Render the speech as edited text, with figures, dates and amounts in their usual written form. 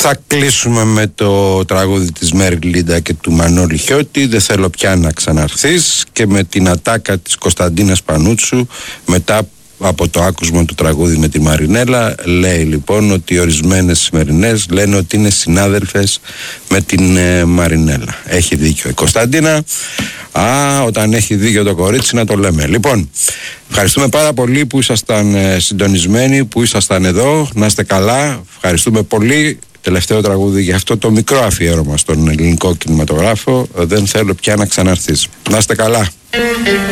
Θα κλείσουμε με το τραγούδι της Μέρη Λίντα και του Μανώλη Χιώτη, «Δεν θέλω πια να ξαναρθείς», και με την ατάκα της Κωνσταντίνας Πανούτσου μετά από το άκουσμα του τραγούδι με τη Μαρινέλα. Λέει λοιπόν ότι ορισμένες σημερινές λένε ότι είναι συνάδελφες με την Μαρινέλα. Έχει δίκιο η Κωνσταντίνα. Όταν έχει δίκιο το κορίτσι να το λέμε. Λοιπόν, ευχαριστούμε πάρα πολύ που ήσασταν συντονισμένοι, που ήσασταν εδώ. Να είστε καλά. Ευχαριστούμε πολύ. Τελευταίο τραγούδι για αυτό το μικρό αφιέρωμα στον ελληνικό κινηματογράφο. «Δεν θέλω πια να ξαναρθείς». Να είστε καλά.